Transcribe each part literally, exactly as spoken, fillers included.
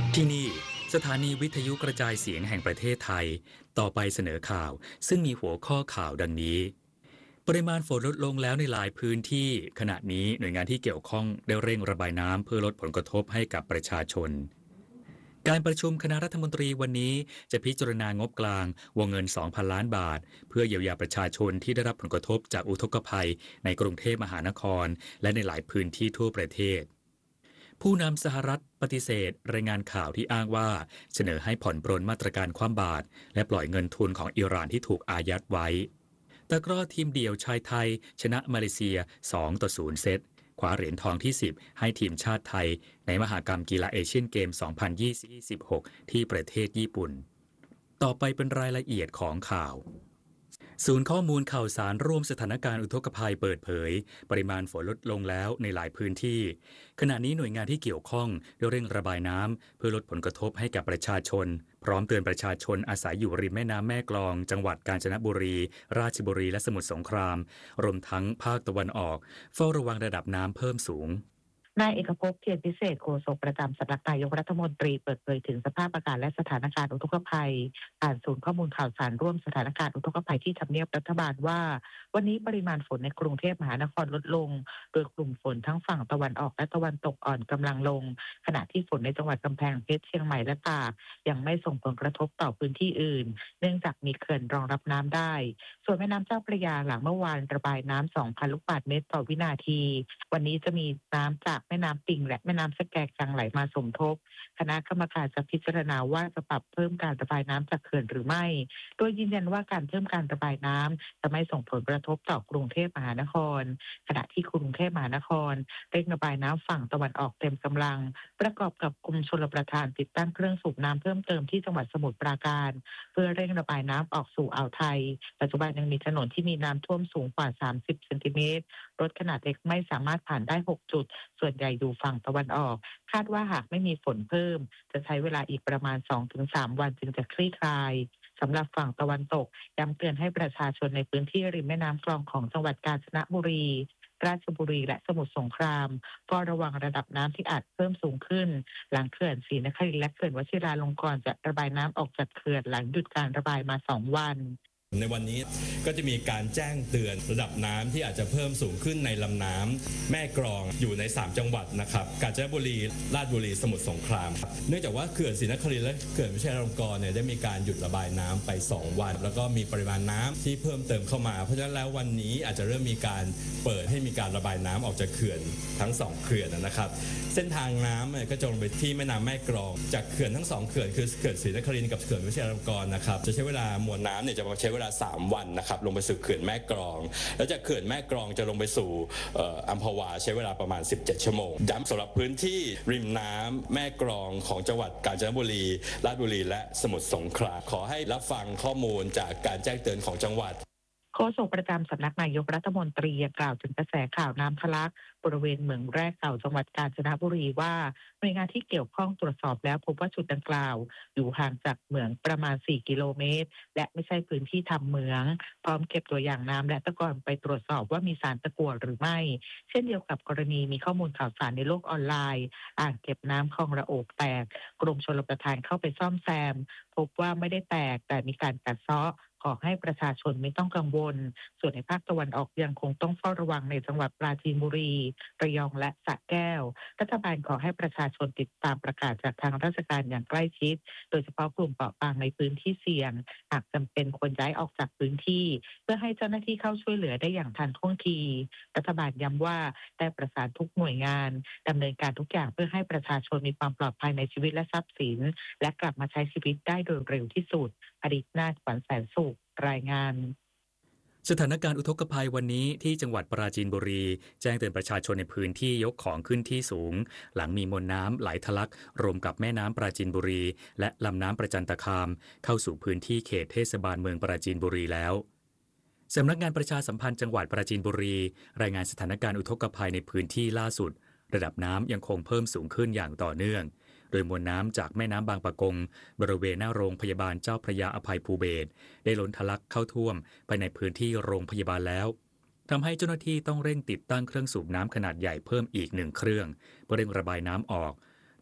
ที่นี่สถานีวิทยุกระจายเสียงแห่งประเทศไทยต่อไปเสนอข่าวซึ่งมีหัวข้อข่าวดังนี้ปริมาณฝนลดลงแล้วในหลายพื้นที่ขณะนี้หน่วยงานที่เกี่ยวข้องได้เร่งระบายน้ำเพื่อลดผลกระทบให้กับประชาชนการประชุมคณะรัฐมนตรีวันนี้จะพิจารณางบกลางวงเงิน สองพัน ล้านบาทเพื่อเยียวยาประชาชนที่ได้รับผลกระทบจากอุทกภัยในกรุงเทพมหานครและในหลายพื้นที่ทั่วประเทศผู้นำสหรัฐปฏิเสธรายงานข่าวที่อ้างว่าเสนอให้ผ่อนปรนมาตรการคว่ำบาตรและปล่อยเงินทุนของอิหร่านที่ถูกอายัดไว้ตะกร้อทีมเดี่ยวชายไทยชนะมาเลเซียสองต่อศูนย์เซตคว้าเหรียญทองที่สิบให้ทีมชาติไทยในมหกรรมกีฬาเอเชียนเกมสองพันยี่สิบหกที่ประเทศญี่ปุ่นต่อไปเป็นรายละเอียดของข่าวศูนย์ข้อมูลข่าวสารร่วมสถานการณ์อุทกภัยเปิดเผยปริมาณฝนลดลงแล้วในหลายพื้นที่ขณะนี้หน่วยงานที่เกี่ยวข้องได้เร่งระบายน้ำเพื่อลดผลกระทบให้กับประชาชนพร้อมเตือนประชาชนอาศัยอยู่ริมแม่น้ำแม่กลองจังหวัดกาญจนบุรีราชบุรีและสมุทรสงครามรวมทั้งภาคตะวันออกเฝ้าระวังระดับน้ำเพิ่มสูงนายเอกภพเทียนพิเศษโฆษกประจำสำนักนายกรัฐมนตรีเปิดเผยถึงสภาพอากาศและสถานการณ์อุทกภัยผ่านศูนย์ข้อมูลข่าวสารร่วมสถานการณ์อุทกภัยที่ทำเนียบรัฐบาลว่าวันนี้ปริมาณฝนในกรุงเทพมหานครลดลงโดยกลุ่มฝนทั้งฝั่งตะวันออกและตะวันตกอ่อนกำลังลงขณะที่ฝนในจังหวัดกำแพงเพชรเชียงใหม่และตากยังไม่ส่งผลกระทบต่อพื้นที่อื่นเนื่องจากมีเขื่อนรองรับน้ำได้ส่วนแม่น้ำเจ้าพระยาหลังเมื่อวานระบายน้ำ สองพัน ลูกบาศก์เมตรต่อวินาทีวันนี้จะมีน้ำจากแม่น้ำปิงและแม่น้ำสแกกางไหลมาสมทบคณะกรรมการจะพิจารณาว่าจะปรับเพิ่มการระบายน้ำจากเขื่อนหรือไม่โดยยืนยันว่าการเพิ่มการระบายน้ำจะไม่ส่งผลกระทบต่อกรุงเทพมหานครขณะที่กรุงเทพมหานครเร่งระบายน้ำฝั่งตะวันออกเต็มกำลังประกอบกับกรมชลประทานติดตั้งเครื่องสูบน้ำเพิ่มเติมที่จังหวัดสมุทรปราการเพื่อเร่งระบายน้ำออกสู่อ่าวไทยปัจจุบันยังมีถนนที่มีน้ำท่วมสูงกว่าสามสิบเซนติเมตรรถขนาดเล็กไม่สามารถผ่านได้หกจุดส่วนใหญ่อยู่ฝั่งตะวันออกคาดว่าหากไม่มีฝนเพิ่มจะใช้เวลาอีกประมาณ สองถึงสาม วันจึงจะคลี่คลายสำหรับฝั่งตะวันตกย้ำเตือนให้ประชาชนในพื้นที่ริมแม่น้ำคลองของจังหวัดกาญจนบุรีราชบุรีและสมุทรสงครามเฝ้าระวังระดับน้ำที่อาจเพิ่มสูงขึ้นหลังเขื่อนศรีนครินทร์และเขื่อนวชิราลงกรณ์จะระบายน้ำออกจากเขื่อนหลังหยุดการระบายมาสองวันในวันนี้ก็จะมีการแจ้งเตือนระดับน้ำที่อาจจะเพิ่มสูงขึ้นในลำน้ำแม่กลองอยู่ในสามจังหวัดนะครับกาญจนบุรีราชบุรีสมุทรสงครามเนื่องจากว่าเขื่อนศรีนครินทร์และเขื่อนวชิราลงกรณ์เนี่ยได้มีการหยุดระบายน้ำไปสองวันแล้วก็มีปริมาณน้ำที่เพิ่มเติมเข้ามาเพราะฉะนั้นแล้ววันนี้อาจจะเริ่มมีการเปิดให้มีการระบายน้ำออกจากเขื่อนทั้งสองเขื่อนนะครับเส้นทางน้ำเนี่ยก็จะลงไปที่แม่น้ำแม่กลองจากเขื่อนทั้งสองเขื่อนคือเขื่อนศรีนครินทร์กับเขื่อนวชิราลงกรณ์นะครับจะใช้เวลามวลน้ำเนี่ยจะใช้เวลาสามวันนะครับลงไปสู่เขื่อนแม่กลองแล้วจากเขื่อนแม่กลองจะลงไปสู่อัมพวาใช้เวลาประมาณสิบเจ็ดชั่วโมงย้ำสำหรับพื้นที่ริมน้ำแม่กลองของจังหวัดกาญจนบุรีราชบุรีและสมุทรสงครามขอให้รับฟังข้อมูลจากการแจ้งเตือนของจังหวัดโฆษกประจำสำนักนายกรัฐมนตรีกล่าวถึงกระแสข่าวน้ำทะลักบริเวณเหมืองแร่เก่าจังหวัดกาญจนบุรีว่าหน่วยงานที่เกี่ยวข้องตรวจสอบแล้วพบว่าจุดดังกล่าวอยู่ห่างจากเหมืองประมาณสี่กิโลเมตรและไม่ใช่พื้นที่ทำเหมืองพร้อมเก็บตัวอย่างน้ำและตะกอนไปตรวจสอบว่ามีสารตะกั่วหรือไม่เช่นเดียวกับกรณีมีข้อมูลข่าวสารในโลกออนไลน์อ่างเก็บน้ำคลองระโอกแตกกรมชลประทานเข้าไปซ่อมแซมพบว่าไม่ได้แตกแต่มีการกัดเซาะขอให้ประชาชนไม่ต้องกังวลส่วนในภาคตะวันออกยังคงต้องเฝ้าระวังในจังหวัดปราจีนบุรีระยองและสระแก้วรัฐบาลขอให้ประชาชนติดตามประกาศจากทางราชการอย่างใกล้ชิดโดยเฉพาะกลุ่มเปราะบางในพื้นที่เสี่ยงหากจำเป็นควรย้ายออกจากพื้นที่เพื่อให้เจ้าหน้าที่เข้าช่วยเหลือได้อย่างทันท่วงทีรัฐบาลย้ำว่าได้ประสานทุกหน่วยงานดำเนินการทุกอย่างเพื่อให้ประชาชนมีความปลอดภัยในชีวิตและทรัพย์สินและกลับมาใช้ชีวิตได้โดยเร็วที่สุดอดิษฐ์นาถ ขวัญแสนสุขรายงานสถานการณ์อุทกภัยวันนี้ที่จังหวัดปราจีนบุรีแจ้งเตือนประชาชนในพื้นที่ยกของขึ้นที่สูงหลังมีมวลน้ำไหลทะลักรวมกับแม่น้ำปราจีนบุรีและลำน้ำประจันตคามเข้าสู่พื้นที่เขตเทศบาลเมืองปราจีนบุรีแล้วสำนักงานประชาสัมพันธ์จังหวัดปราจีนบุรีรายงานสถานการณ์อุทกภัยในพื้นที่ล่าสุดระดับน้ำยังคงเพิ่มสูงขึ้นอย่างต่อเนื่องโดยมวลน้ำจากแม่น้ำบางปะกงบริเวณหน้าโรงพยาบาลเจ้าพระยาอภัยภูเบศรได้ล้นทะลักเข้าท่วมไปในพื้นที่โรงพยาบาลแล้วทำให้เจ้าหน้าที่ต้องเร่งติดตั้งเครื่องสูบน้ำขนาดใหญ่เพิ่มอีกหนึ่งเครื่องเพื่อเร่งระบายน้ำออก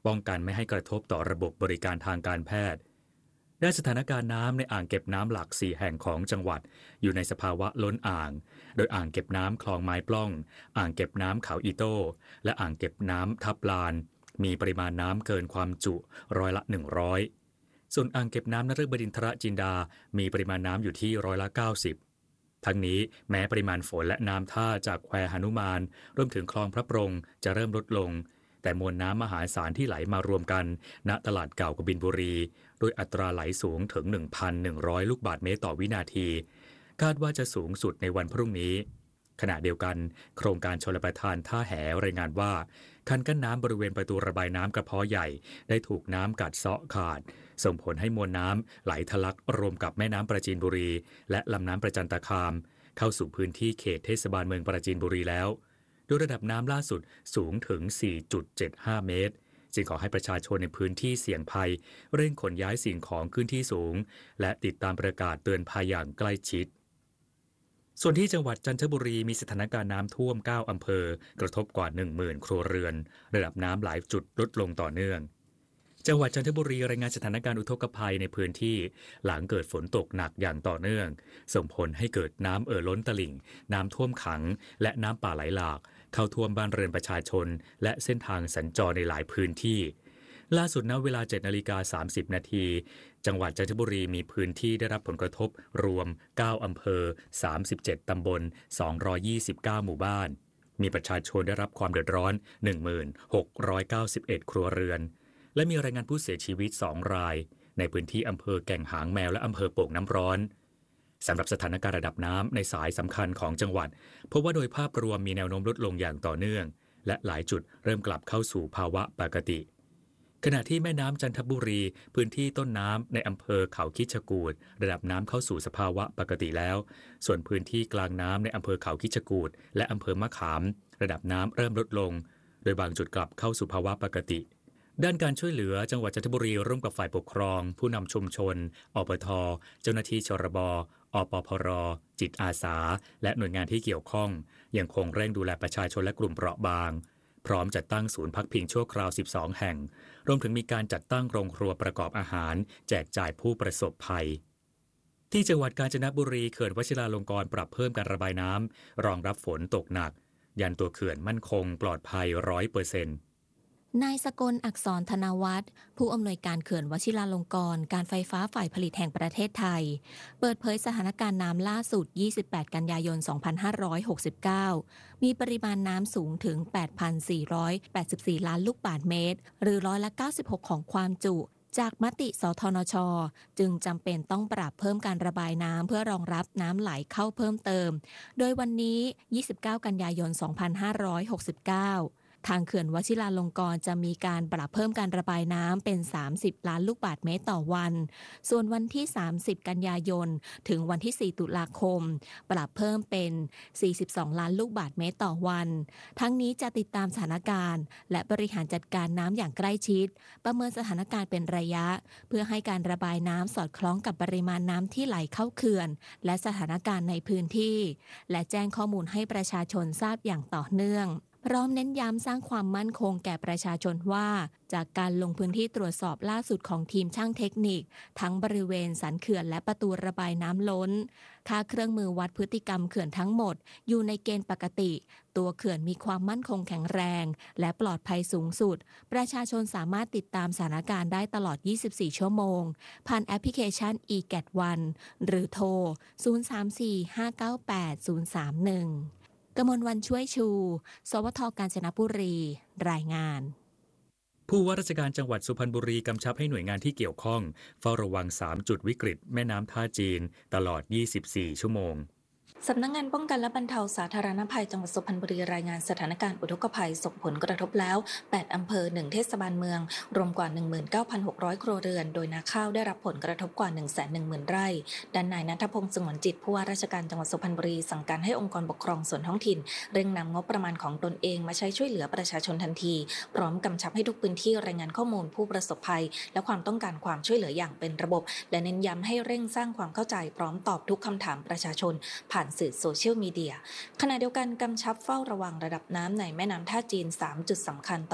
ป้องกันไม่ให้กระทบต่อระบบบริการทางการแพทย์ด้านสถานการณ์น้ำในอ่างเก็บน้ำหลักสี่แห่งของจังหวัดอยู่ในสภาวะล้นอ่างโดยอ่างเก็บน้ำคลองไม้ปล้องอ่างเก็บน้ำเขาอีโต้และอ่างเก็บน้ำทับลานมีปริมาณน้ำเกินความจุร้อยละหนึ่งร้อยส่วนอ่างเก็บน้ำนฤบดินทรจินดามีปริมาณน้ำอยู่ที่ร้อยละเก้าสิบทั้งนี้แม้ปริมาณฝนและน้ำท่าจากแควหนุมานรวมถึงคลองพระปรงจะเริ่มลดลงแต่มวลน้ำมหาศาลที่ไหลมารวมกันณตลาดเก่ากบินบุรีโดยอัตราไหลสูงถึง หนึ่งพันหนึ่งร้อย ลูกบาศก์เมตรต่อวินาทีคาดว่าจะสูงสุดในวันพรุ่งนี้ขณะเดียวกันโครงการชลประทานท่าแหรายงานว่าคันกั้นน้ำบริเวณประตูระบายน้ำกระเพาะใหญ่ได้ถูกน้ำกัดเซาะขาดส่งผลให้มวลน้ำไหลทะลักรวมกับแม่น้ำประจีนบุรีและลำน้ำประจันตคามเข้าสู่พื้นที่เขตเทศบาลเมืองปราจีนบุรีแล้วโดยระดับน้ำล่าสุดสูงถึง สี่จุดเจ็ดห้า เมตรจึงขอให้ประชาชนในพื้นที่เสี่ยงภัยเร่งขนย้ายสิ่งของขึ้นที่สูงและติดตามประกาศเตือนภัยอย่างใกล้ชิดส่วนที่จังหวัดจันทบุรีมีสถานการณ์น้ำท่วมเก้าอำเภอกระทบกว่า หนึ่งหมื่น ครัวเรือนระดับน้ำหลายจุดลดลงต่อเนื่องจังหวัดจันทบุรีรายงานสถานการณ์อุทกภัยในพื้นที่หลังเกิดฝนตกหนักอย่างต่อเนื่องส่งผลให้เกิดน้ำเอ่อล้นตลิ่งน้ำท่วมขังและน้ำป่าไหลหลากเข้าท่วมบ้านเรือนประชาชนและเส้นทางสัญจรในหลายพื้นที่ล่าสุดณเวลา เจ็ดนาฬิกาสามสิบนาทีจังหวัดจันทบุรีมีพื้นที่ได้รับผลกระทบรวมเก้าอำเภอสามสิบเจ็ดตำบลสองร้อยยี่สิบเก้าหมู่บ้านมีประชาชนได้รับความเดือดร้อน หนึ่งหมื่นหกร้อยเก้าสิบเอ็ด ครัวเรือนและมีรายงานผู้เสียชีวิตสองรายในพื้นที่อำเภอแก่งหางแมวและอำเภอโป่งน้ำร้อนสำหรับสถานการณ์ระดับน้ำในสายสำคัญของจังหวัดพบว่าโดยภาพรวมมีแนวโน้มลดลงอย่างต่อเนื่องและหลายจุดเริ่มกลับเข้าสู่ภาวะปกติขณะที่แม่น้ำจันทบุรีพื้นที่ต้นน้ำในอำเภอเขาคิชกูฏระดับน้ำเข้าสู่สภาวะปกติแล้วส่วนพื้นที่กลางน้ำในอำเภอเขาคิชกูฏและอำเภอมะขามระดับน้ำเริ่มลดลงโดยบางจุดกลับเข้าสู่ภาวะปกติด้านการช่วยเหลือจังหวัดจันทบุรีร่วมกับฝ่ายปกครองผู้นำชุมชนอปท.เจ้าหน้าที่ชรบ.อปพร.จิตอาสาและหน่วยงานที่เกี่ยวข้องยังคงเร่งดูแลประชาชนและกลุ่มเปราะบางพร้อมจัดตั้งศูนย์พักพิงชั่วคราวสิบสองแห่งรวมถึงมีการจัดตั้งโรงครัวประกอบอาหารแจกจ่ายผู้ประสบภัยที่จังหวัดกาญจนบุรีเขื่อนวชิราลงกรณ์ปรับเพิ่มการระบายน้ำรองรับฝนตกหนักยันตัวเขื่อนมั่นคงปลอดภัย ร้อยเปอร์เซ็นต์นายสกลอักษรธนวัฒน์ผู้อำนวยการเขื่อนวชิราลงกรณ์การไฟฟ้าฝ่ายผลิตแห่งประเทศไทยเปิดเผยสถานการณ์น้ำล่าสุดยี่สิบแปดกันยายนสองพันห้าร้อยหกสิบเก้ามีปริมาณน้ำสูงถึง แปดพันสี่ร้อยแปดสิบสี่ ล้านลูกบาศก์เมตรหรือร้อยละเก้าสิบหกของความจุจากมติสทนช.จึงจำเป็นต้องปรับเพิ่มการระบายน้ำเพื่อรองรับน้ำไหลเข้าเพิ่มเติมโดยวันนี้ยี่สิบเก้ากันยายนสองพันห้าร้อยหกสิบเก้าทางเขื่อนวชิราลงกรณ์จะมีการปรับเพิ่มการระบายน้ำเป็นสามสิบล้านลูกบาศก์เมตรต่อวันส่วนวันที่สามสิบกันยายนถึงวันที่สี่ตุลาคมปรับเพิ่มเป็นสี่สิบสองล้านลูกบาศก์เมตรต่อวันทั้งนี้จะติดตามสถานการณ์และบริหารจัดการน้ำอย่างใกล้ชิดประเมินสถานการณ์เป็นระยะเพื่อให้การระบายน้ำสอดคล้องกับปริมาณน้ำที่ไหลเข้าเขื่อนและสถานการณ์ในพื้นที่และแจ้งข้อมูลให้ประชาชนทราบอย่างต่อเนื่องพร้อมเน้นย้ำสร้างความมั่นคงแก่ประชาชนว่าจากการลงพื้นที่ตรวจสอบล่าสุดของทีมช่างเทคนิคทั้งบริเวณสันเขื่อนและประตูระบายน้ำล้นค่าเครื่องมือวัดพฤติกรรมเขื่อนทั้งหมดอยู่ในเกณฑ์ปกติตัวเขื่อนมีความมั่นคงแข็งแรงและปลอดภัยสูงสุดประชาชนสามารถติดตามสถานการณ์ได้ตลอดยี่สิบสี่ชั่วโมงผ่านแอปพลิเคชัน อี แกต วัน หรือโทรศูนย์ สาม สี่ ห้า เก้า แปด ศูนย์ สาม หนึ่งกมลวรรณช่วยชู สวท กาญจนบุรีรายงานผู้ว่าราชการจังหวัดสุพรรณบุรีกำชับให้หน่วยงานที่เกี่ยวข้องเฝ้าระวังสามจุดวิกฤตแม่น้ำท่าจีนตลอดยี่สิบสี่ชั่วโมงสำนักงานป้องกันและบรรเทาสาธารณภัยจังหวัดสุพรรณบุรีรายงานสถานการณ์อุทกภัยส่งผลกระทบแล้วแปดอำเภอหนึ่งเทศบาลเมืองรวมกว่า หนึ่งหมื่นเก้าพันหกร้อย ครัวเรือนโดยนาข้าวได้รับผลกระทบกว่า หนึ่งแสนหนึ่งหมื่น ไร่ด้านนายณัฐพงษ์สงวนจิตผู้ว่าราชการจังหวัดสุพรรณบุรีสั่งการให้องค์กรปกครองส่วนท้องถิ่นเร่งนำงบประมาณของตนเองมาใช้ช่วยเหลือประชาชนทันทีพร้อมกำชับให้ทุกพื้นที่รายงานข้อมูลผู้ประสบภัยและความต้องการความช่วยเหลืออย่างเป็นระบบและเน้นย้ำให้เร่งสร้างความเข้าใจพร้อมตอบทุกคำถามประชาชนผ่านสื่อโซเชียลมีเดียขณะเดียวกันกำชับเฝ้าระวังระดับน้ำในแม่น้ำท่าจีนสามจุดสำคัญตลอด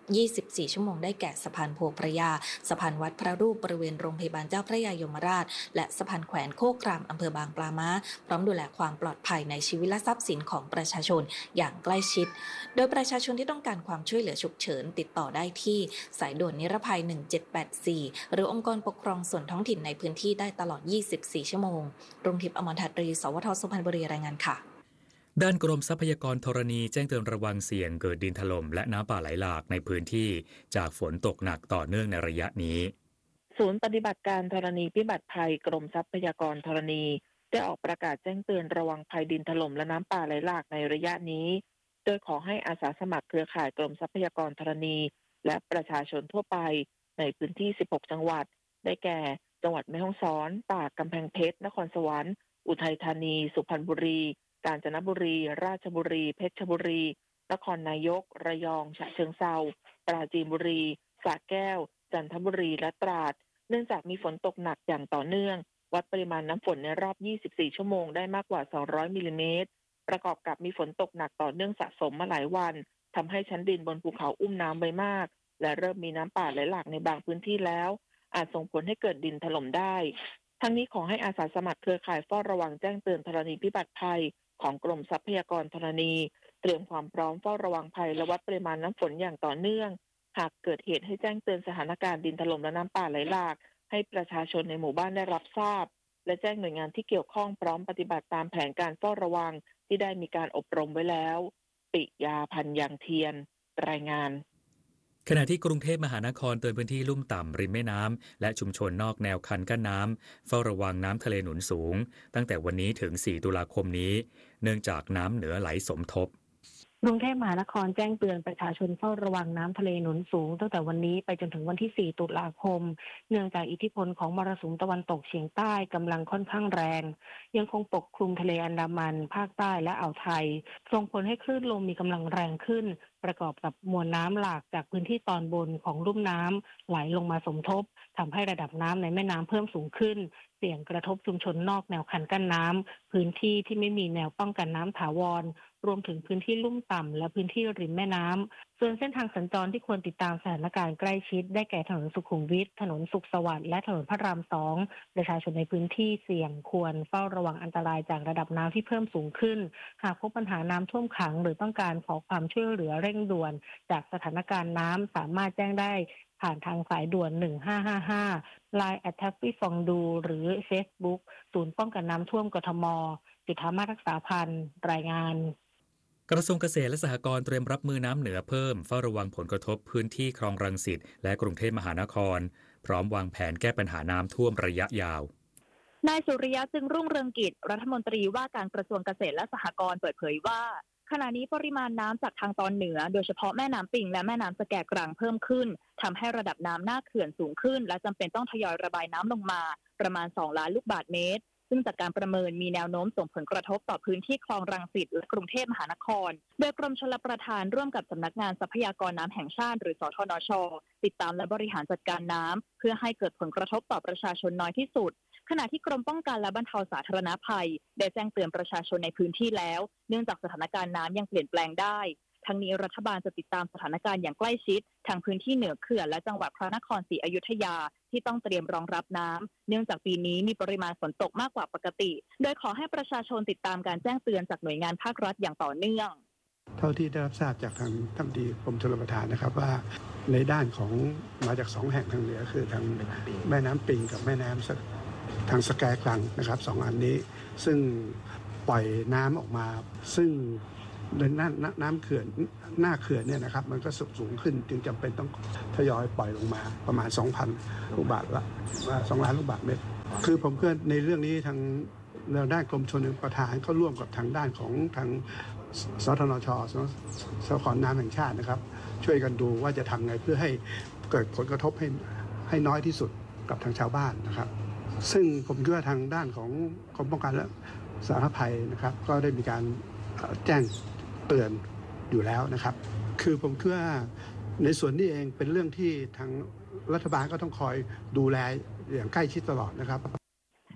ยี่สิบสี่ ชั่วโมงได้แก่สะพานโพพระยาสะพานวัดพระรูปบริเวณโรงพยาบาลเจ้าพระยายมราชและสะพานแขวนโคกรามอำเภอบางปลาม้าพร้อมดูแลความปลอดภัยในชีวิตและทรัพย์สินของประชาชนอย่างใกล้ชิดโดยประชาชนที่ต้องการความช่วยเหลือฉุกเฉินติดต่อได้ที่สายด่วนนิรภัยหนึ่งเจ็ดแปดสี่หรือองค์กรปกครองส่วนท้องถิ่นในพื้นที่ได้ตลอดยี่สิบสี่ชั่วโมงรุ่งทิพย์อมรทัตรีสวทสุพรรณบุรีรายงานค่ะด้านกรมทรัพยากรธรณีแจ้งเตือนระวังเสี่ยงเกิดดินถล่มและน้ำป่าไหลหลากในพื้นที่จากฝนตกหนักต่อเนื่องในระยะนี้ศูนย์ปฏิบัติการธรณีพิบัติภัยกรมทรัพยากรธรณีได้ออกประกาศแจ้งเตือนระวังภัยดินถล่มและน้ำป่าไหลหลากในระยะนี้โดยขอให้อาสาสมัครเครือข่ายกรมทรัพยากรธรณีและประชาชนทั่วไปในพื้นที่สิบหกจังหวัดได้แก่จังหวัดแม่ฮ่องสอนตากกำแพงเพชรนครสวรรค์อุทัยธานีสุพรรณบุรีกาญจนบุรีราชบุรีเพชรบุรีนครนายกระยองฉะเชิงเทราปราจีนบุรีสระแก้วจันทบุรีและตราดเนื่องจากมีฝนตกหนักอย่างต่อเนื่องวัดปริมาณน้ำฝนในรอบยี่สิบสี่ชั่วโมงได้มากกว่าสองร้อยมิลลิเมตรประกอบกับมีฝนตกหนักต่อเนื่องสะสมมาหลายวันทำให้ชั้นดินบนภูเขาอุ้มน้ำไว้มากและเริ่มมีน้ำป่าไหลหลากในบางพื้นที่แล้วอาจส่งผลให้เกิดดินถล่มได้ทั้งนี้ขอให้อาสาสมัครเครือข่ายเฝ้าระวังแจ้งเตือนธรณีพิบัติภัยของกรมทรัพยากรธรณีเตรียมความพร้อมเฝ้าระวังภัยและวัดปริมาณน้ำฝนอย่างต่อเนื่องหากเกิดเหตุให้แจ้งเตือนสถานการณ์ดินถล่มและน้ำป่าไหลหลากให้ประชาชนในหมู่บ้านได้รับทราบและแจ้งหน่วยงานที่เกี่ยวข้องพร้อมปฏิบัติตามแผนการเฝ้าระวังที่ได้มีการอบรมไว้แล้วปิยาพันธ์ยังเทียนรายงานขณะที่กรุงเทพมหานครเตือนพื้นที่ลุ่มต่ำริมแม่น้ำและชุมชนนอกแนวคันกั้นน้ำเฝ้าระวังน้ำทะเลหนุนสูงตั้งแต่วันนี้ถึงสี่ตุลาคมนี้เนื่องจากน้ำเหนือไหลสมทบกรุงเทพมหานครแจ้งเตือนประชาชนเฝ้าระวังน้ำทะเลหนุนสูงตั้งแต่วันนี้ไปจนถึงวันที่สี่ตุลาคมเนื่องจากอิทธิพลของมรสุมตะวันตกเฉียงใต้กำลังค่อนข้างแรงยังคงปกคลุมทะเลอันดามันภาคใต้และอ่าวไทยส่งผลให้คลื่นลมมีกำลังแรงขึ้นประกอบกับมวลน้ำหลากจากพื้นที่ตอนบนของลุ่มน้ำไหลลงมาสมทบทำให้ระดับน้ำในแม่น้ำเพิ่มสูงขึ้นเสี่ยงกระทบชุมชนนอกแนวคันกั้นน้ำพื้นที่ที่ไม่มีแนวป้องกันน้ำถาวรรวมถึงพื้นที่ลุ่มต่ำและพื้นที่ริมแม่น้ำส่วนเส้นทางสัญจรที่ควรติดตามสถานการณ์ใกล้ชิดได้แก่ถนนสุขุมวิทถนนสุขสวัสดิ์และถนนพระรามสองประชาชนในพื้นที่เสี่ยงควรเฝ้าระวังอันตรายจากระดับน้ำที่เพิ่มสูงขึ้นหากพบปัญหาน้ำท่วมขังหรือต้องการขอความช่วยเหลือเร่งด่วนจากสถานการณ์น้ำสามารถแจ้งได้ผ่านทางสายด่วนหนึ่งห้าห้าห้า ไลน์ แอท แทฟฟี่ ฟองดูหรือ Facebook ศูนย์ป้องกันน้ำท่วมกทมจุฑามาศรักษาพันธ์รายงานกระทรวงเกษตรและสหกรณ์เตรียมรับมือน้ำเหนือเพิ่มเฝ้าระวังผลกระทบพื้นที่คลองรังสิตและกรุงเทพมหานครพร้อมวางแผนแก้ปัญหาน้ำท่วมระยะยาวนายสุริยะจึงรุ่งเรืองกิจรัฐมนตรีว่าการกระทรวงเกษตรและสหกรณ์เปิดเผยว่าขณะนี้ปริมาณน้ำจากทางตอนเหนือโดยเฉพาะแม่น้ำปิงและแม่น้ำสแกกรังเพิ่มขึ้นทำให้ระดับน้ำหน้าเขื่อนสูงขึ้นและจำเป็นต้องทยอยระบายน้ำลงมาประมาณสองล้านลูกบาศก์เมตรซึ่งจากการประเมินมีแนวโน้มส่งผลกระทบต่อพื้นที่คลองรังสิตและกรุงเทพมหานครโดยกรมชลประทานร่วมกับสำนักงานทรัพยากรน้ำแห่งชาติหรือสทนช.ติดตามและบริหารจัดการน้ำเพื่อให้เกิดผลกระทบต่อประชาชนน้อยที่สุดขณะที่กรมป้องกันและบรรเทาสาธารณภัยได้แจ้งเตือนประชาชนในพื้นที่แล้วเนื่องจากสถานการณ์น้ำยังเปลี่ยนแปลงได้ทั้งนี้รัฐบาลจะติดตามสถานการณ์อย่างใกล้ชิดทางพื้นที่เหนือเขื่อนและจังหวัดพระนครศรีอยุธยาที่ต้องเตรียมรองรับน้ำเนื่องจากปีนี้มีปริมาณฝนตกมากกว่าปกติโดยขอให้ประชาชนติดตามการแจ้งเตือนจากหน่วยงานภาครัฐอย่างต่อเนื่องเท่าที่ได้รับทราบจากทางท่านดีกรมชลประทานนะครับว่าในด้านของมาจากสองแห่งทางเหนือคือทางแม่น้ำปิงกับแม่น้ำทางสแกกรังนะครับสองอันนี้ซึ่งปล่อยน้ำออกมาซึ่งในน้ำน้ำเขื่อนหน้าเขื่อนเนี่ยนะครับมันก็สูงขึ้นจึงจำเป็นต้องทยอยปล่อยลงมาประมาณ สองพัน ลูกบาศก์ละสองล้านลูกบาศก์เมตรคือผมเพื่อนในเรื่องนี้ทางด้านกรมชลประทานก็ร่วมกับทางด้านของทางสทนช.สหกรณ์น้ำแห่งชาตินะครับช่วยกันดูว่าจะทำไงเพื่อให้เกิดผลกระทบให้ให้น้อยที่สุดกับทางชาวบ้านนะครับซึ่งผมคิดว่าทางด้านของกรมป้องกันและสาธารณภัยนะครับก็ได้มีการแจ้งเตือนอยู่แล้วนะครับคือผมคิดว่าในส่วนนี้เองเป็นเรื่องที่ทางรัฐบาลก็ต้องคอยดูแลอย่างใกล้ชิดตลอดนะครับ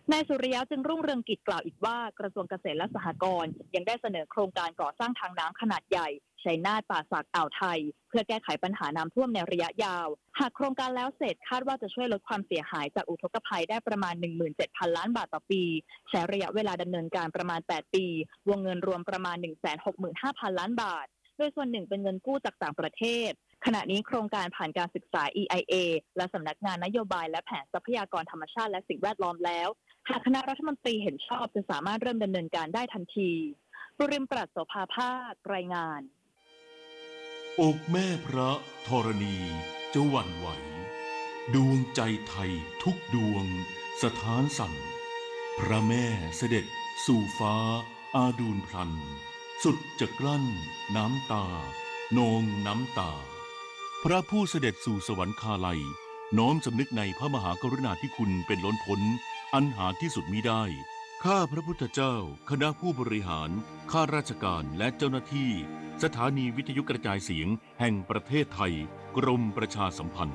นายสุริยะจึงรุ่งเรืองกิจกล่าวอีกว่ากระทรวงเกษตรและสหกรณ์ยังได้เสนอโครงการก่อสร้างทางน้ำขนาดใหญ่ชัยนาทป่าสักอ่าวไทยเพื่อแก้ไขปัญหาน้ำท่วมในระยะยาวหากโครงการแล้วเสร็จคาดว่าจะช่วยลดความเสียหายจากอุทกภัยได้ประมาณ หนึ่งหมื่นเจ็ดพัน ล้านบาทต่อปีใช้ระยะเวลาดำเนินการประมาณแปดปีวงเงินรวมประมาณ หนึ่งแสนหกหมื่นห้าพัน ล้านบาทโดยส่วนหนึ่งเป็นเงินกู้จากต่างประเทศขณะนี้โครงการผ่านการศึกษา อี ไอ เอ และสำนักงานนโยบายและแผนทรัพยากรธรรมชาติและสิ่งแวดล้อมแล้วหากคณะรัฐมนตรีเห็นชอบจะสามารถเริ่มดำเนินการได้ทันทีบุริมปรัชโสภาภาครายงานอกแม่พระธรณีจะหวั่นไหวดวงใจไทยทุกดวงสถานสั่นพระแม่เสด็จสู่ฟ้าอาดูลพลันสุดจะกลั้นน้ำตานองน้ำตาพระผู้เสด็จสู่สวรรคาลัยน้อมสำนึกในพระมหากรุณาธิคุณเป็นล้นพ้นอันหาที่สุดมิได้ข้าพระพุทธเจ้าคณะผู้บริหารข้าราชการและเจ้าหน้าที่สถานีวิทยุกระจายเสียงแห่งประเทศไทยกรมประชาสัมพันธ์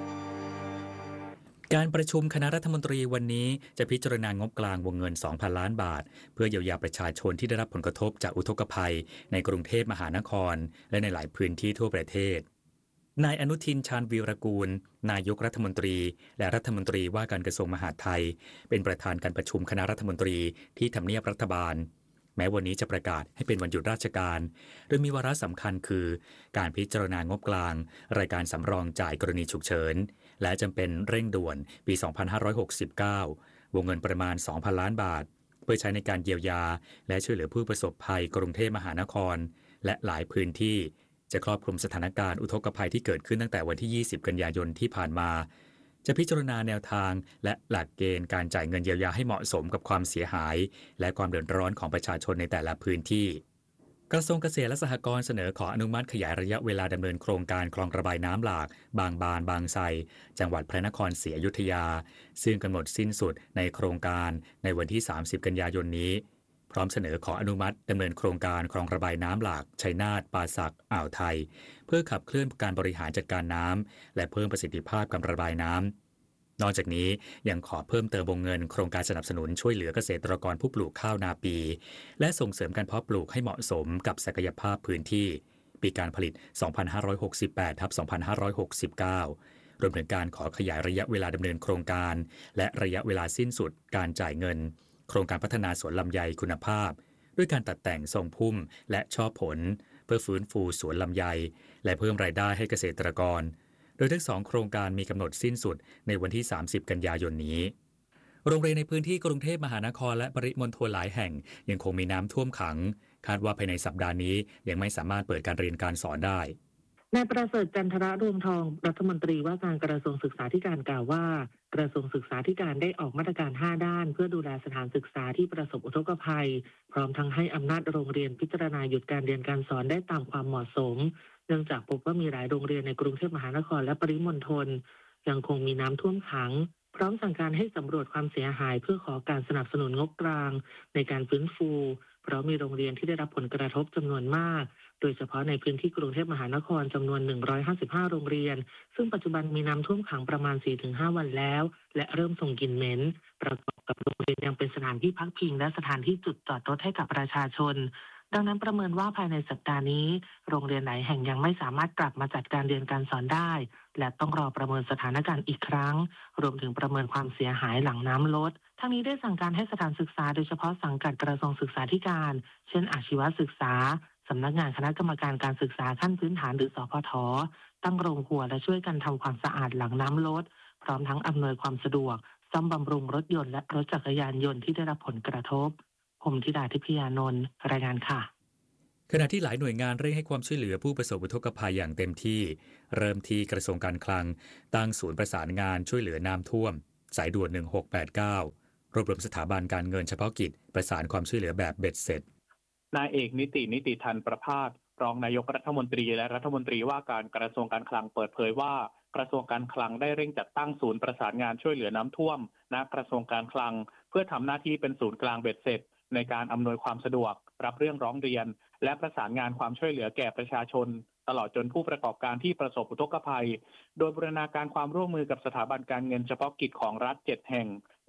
การประชุมคณะรัฐมนตรีวันนี้จะพิจารณางบกลางวงเงิน สองพัน ล้านบาทเพื่อเยียวยาประชาชนที่ได้รับผลกระทบจากอุทกภัยในกรุงเทพมหานครและในหลายพื้นที่ทั่วประเทศนายอนุทินชาญวีรกูลนายกรัฐมนตรีและรัฐมนตรีว่าการกระทรวงมหาดไทยเป็นประธานการประชุมคณะรัฐมนตรีที่ทำเนียบรัฐบาลแม้วันนี้จะประกาศให้เป็นวันหยุดราชการโดยมีวาระสำคัญคือการพิจารณางบกลางรายการสำรองจ่ายกรณีฉุกเฉินและจำเป็นเร่งด่วนปี สองพันห้าร้อยหกสิบเก้า วงเงินประมาณ สองพัน ล้านบาทเพื่อใช้ในการเยียวยาและช่วยเหลือผู้ประสบภัยกรุงเทพมหานครและหลายพื้นที่จะครอบคลุมสถานการณ์อุทกภัยที่เกิดขึ้นตั้งแต่วันที่ ยี่สิบ กันยายนที่ผ่านมาจะพิจารณาแนวทางและหลักเกณฑ์การจ่ายเงินเยียวยาให้เหมาะสมกับความเสียหายและความเดือดร้อนของประชาชนในแต่ละพื้นที่กระทรวงเกษตรและสหกรณ์เสนอขออนุมัติขยายระยะเวลาดำเนินโครงการคลองระบายน้ำหลากบางบานบางไทรจังหวัดพระนครศรีอยุธยาซึ่งกำหนดสิ้นสุดในโครงการในวันที่ สามสิบ กันยายนนี้พร้อมเสนอขออนุมัติดำเนินโครงการคลองระบายน้ำหลากชัยนาทป่าสักอ่าวไทยเพื่อขับเคลื่อนการบริหารจัดการน้ำและเพิ่มประสิทธิภาพการระบายน้ำนอกจากนี้ยังขอเพิ่มเติมวงเงินโครงการสนับสนุนช่วยเหลือเกษตรกรผู้ปลูกข้าวนาปีและส่งเสริมการเพาะปลูกให้เหมาะสมกับศักยภาพพื้นที่ปีการผลิต สองพันห้าร้อยหกสิบแปด สองพันห้าร้อยหกสิบเก้า รวมถึงการขอขยายระยะเวลาดำเนินโครงการและระยะเวลาสิ้นสุดการจ่ายเงินโครงการพัฒนาสวนลำไยคุณภาพด้วยการตัดแต่งทรงพุ่มและช่อผลเพื่อฟื้นฟูสวนลำไยและเพิ่มรายได้ให้เกษตรกรโดยทั้งสองโครงการมีกำหนดสิ้นสุดในวันที่ สามสิบ กันยายนนี้โรงเรียนในพื้นที่กรุงเทพมหานครและปริมณฑลหลายแห่งยังคงมีน้ำท่วมขังคาดว่าภายในสัปดาห์นี้ยังไม่สามารถเปิดการเรียนการสอนได้นายประเสริฐจันทระรวงทองรัฐมนตรีว่าการกระทรวงศึกษาธิการกล่าวว่ากระทรวงศึกษาธิการได้ออกมาตรการห้าด้านเพื่อดูแลสถานศึกษาที่ประสบอุทกภัยพร้อมทั้งให้อำนาจโรงเรียนพิจารณาหยุดการเรียนการสอนได้ตามความเหมาะสมเนื่องจากพบว่ามีหลายโรงเรียนในกรุงเทพมหานครและปริมณฑลยังคงมีน้ำท่วมขังพร้อมสั่งการให้สำรวจความเสียหายเพื่อขอการสนับสนุนงบกลางในการฟื้นฟูเพราะมีโรงเรียนที่ได้รับผลกระทบจำนวนมากโดยเฉพาะในพื้นที่กรุงเทพมหานครจำนวนหนึ่งร้อยห้าสิบห้าโรงเรียนซึ่งปัจจุบันมีน้ำท่วมขังประมาณ สี่ถึงห้า วันแล้วและเริ่มส่งกลิ่นเหม็นประกอบกับโรงเรียนยังเป็นสถานที่พักพิงและสถานที่จุดจอดรถให้กับประชาชนดังนั้นประเมินว่าภายในสัปดาห์นี้โรงเรียนไหนแห่งยังไม่สามารถกลับมาจัดการเรียนการสอนได้และต้องรอประเมินสถานการณ์อีกครั้งรวมถึงประเมินความเสียหายหลังน้ำลดทั้งนี้ได้สั่งการให้สถานศึกษาโดยเฉพาะสังกัดกระทรวงศึกษาธิการเช่นอาชีวศึกษาสำนักงานคณะกรรมการการศึกษาขั้นพื้นฐานหรือสพทตั้งโรงครัวและช่วยกันทำความสะอาดหลังน้ำลดพร้อมทั้งอำนวยความสะดวกซ่อมบำรุงรถยนต์และรถจักรยานยนต์ที่ได้รับผลกระทบผมธิดาทิพยานนท์รายงานค่ะขณะที่หลายหน่วยงานเร่งให้ความช่วยเหลือผู้ประสบอุทกภัยอย่างเต็มที่เริ่มที่กระทรวงการคลังตั้งศูนย์ประสานงานช่วยเหลือน้ำท่วมสายด่วนหนึ่งหกแปดเก้ารวบรวมสถาบันการเงินเฉพาะกิจประสานความช่วยเหลือแบบเบ็ดเสร็จนายเอกนิตินิติทันประภาสรองนายกรัฐมนตรีและรัฐมนตรีว่าการกระทรวงการคลังเปิดเผยว่ากระทรวงการคลังได้เร่งจัดตั้งศูนย์ประสานงานช่วยเหลือน้ำท่วมณกระทรวงการคลังเพื่อทำหน้าที่เป็นศูนย์กลางเบ็ดเสร็จในการอำนวยความสะดวกรับเรื่องร้องเรียนและประสานงานความช่วยเหลือแก่ประชาชนตลอดจนผู้ประกอบการที่ประสบอุทกภัยโดยบูรณาการความร่วมมือกับสถาบันการเงินเฉพาะกิจของรัฐเจ็ดแห่ง